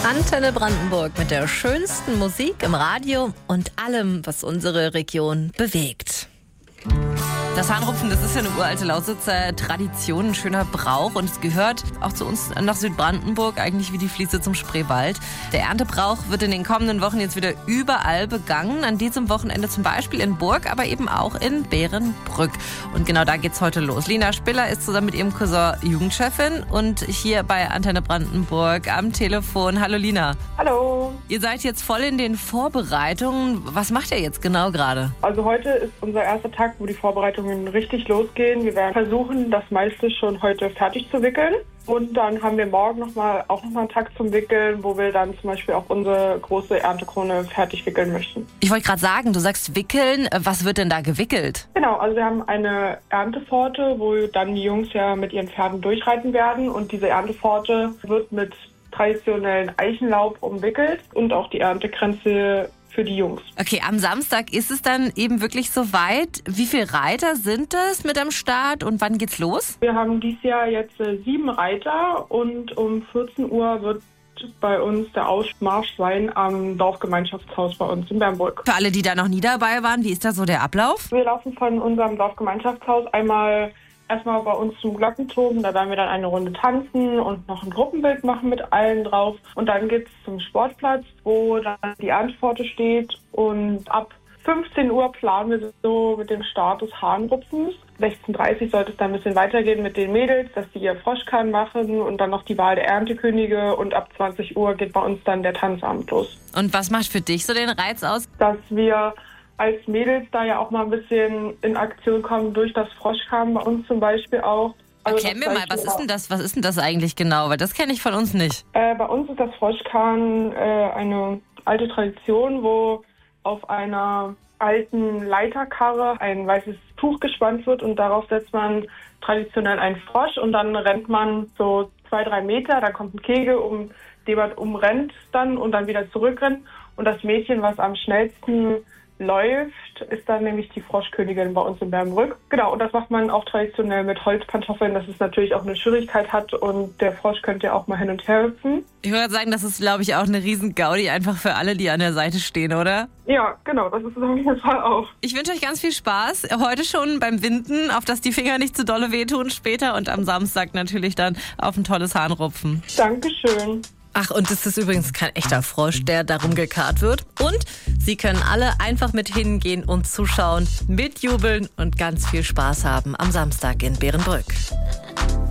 Antenne Brandenburg mit der schönsten Musik im Radio und allem, was unsere Region bewegt. Das Hahnrupfen, das ist ja eine uralte Lausitzer Tradition, ein schöner Brauch und es gehört auch zu uns nach Südbrandenburg, eigentlich wie die Fließe zum Spreewald. Der Erntebrauch wird in den kommenden Wochen jetzt wieder überall begangen. An diesem Wochenende zum Beispiel in Burg, aber eben auch in Bärenbrück. Und genau da geht's heute los. Lina Spiller ist zusammen mit ihrem Cousin Jugendchefin und hier bei Antenne Brandenburg am Telefon. Hallo Lina. Hallo. Ihr seid jetzt voll in den Vorbereitungen. Was macht ihr jetzt genau gerade? Also heute ist unser erster Tag, wo die Vorbereitungen richtig losgehen. Wir werden versuchen, das meiste schon heute fertig zu wickeln. Und dann haben wir morgen noch mal einen Tag zum Wickeln, wo wir dann zum Beispiel auch unsere große Erntekrone fertig wickeln möchten. Ich wollte gerade sagen, du sagst wickeln. Was wird denn da gewickelt? Genau, also wir haben eine Erntepforte, wo dann die Jungs ja mit ihren Pferden durchreiten werden. Und diese Erntepforte wird mit traditionellen Eichenlaub umwickelt und auch die Erntekränze für die Jungs. Okay, am Samstag ist es dann eben wirklich soweit. Wie viele Reiter sind es mit am Start und wann geht's los? Wir haben dieses Jahr jetzt 7 Reiter und um 14 Uhr wird bei uns der Ausmarsch sein am Dorfgemeinschaftshaus bei uns in Bernburg. Für alle, die da noch nie dabei waren, wie ist da so der Ablauf? Wir laufen von unserem Dorfgemeinschaftshaus erstmal bei uns zum Glockenturm, da werden wir dann eine Runde tanzen und noch ein Gruppenbild machen mit allen drauf. Und dann geht's zum Sportplatz, wo dann die Erntepforte steht. Und ab 15 Uhr planen wir so mit dem Start des Hahnrupfens. 16:30 sollte es dann ein bisschen weitergehen mit den Mädels, dass die ihr Froschkahn machen und dann noch die Wahl der Erntekönige. Und ab 20 Uhr geht bei uns dann der Tanzabend los. Und was macht für dich so den Reiz aus? Dass wir als Mädels da ja auch mal ein bisschen in Aktion kommen durch das Froschkahn bei uns zum Beispiel auch. Also erklär mir mal, was ist denn das eigentlich genau? Weil das kenne ich von uns nicht. Bei uns ist das Froschkahn eine alte Tradition, wo auf einer alten Leiterkarre ein weißes Tuch gespannt wird und darauf setzt man traditionell einen Frosch und dann rennt man so 2-3 Meter, da kommt ein Kegel, den man umrennt dann und dann wieder zurückrennt. Und das Mädchen, was am schnellsten läuft, ist dann nämlich die Froschkönigin bei uns in Bernburg. Genau, und das macht man auch traditionell mit Holzpantoffeln, dass es natürlich auch eine Schwierigkeit hat und der Frosch könnte ja auch mal hin und her hüpfen. Ich würde sagen, das ist, glaube ich, auch eine riesen Gaudi einfach für alle, die an der Seite stehen, oder? Ja, genau, das ist es auf jeden Fall auch. Ich wünsche euch ganz viel Spaß, heute schon beim Winden, auf dass die Finger nicht zu dolle wehtun später und am Samstag natürlich dann auf ein tolles Hahnrupfen. Dankeschön. Ach, und es ist übrigens kein echter Frosch, der darum gekarrt wird. Und Sie können alle einfach mit hingehen und zuschauen, mitjubeln und ganz viel Spaß haben am Samstag in Bärenbrück.